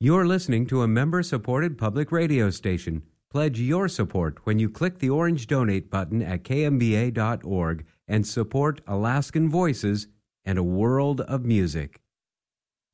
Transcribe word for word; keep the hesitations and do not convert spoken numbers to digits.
You're listening to a member-supported public radio station. Pledge your support when you click the orange donate button at k m b a dot org and support Alaskan Voices and a world of music.